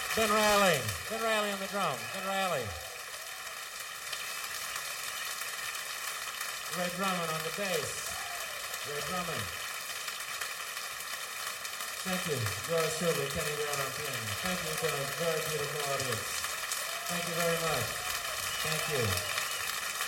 Ben Riley. Ben Riley on the drums. Ben Riley. Ray Drummond on the bass. Ray Drummond. Thank you. Yours truly, Kenny Brown on piano. Thank you to a very beautiful audience. Thank you very much. Thank you.